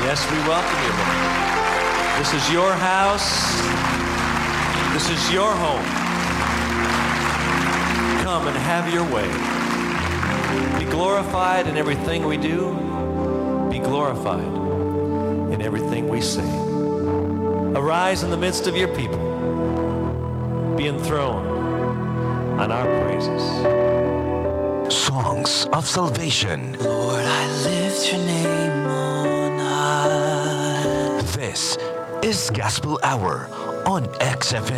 Yes, we welcome you, Lord. This is your house. This is your home. Come and have your way. Be glorified in everything we do. Be glorified in everything we say. Arise in the midst of your people. Be enthroned on our praises. Songs of Salvation. Lord, I lift your name on high. This is Gospel Hour on XFM.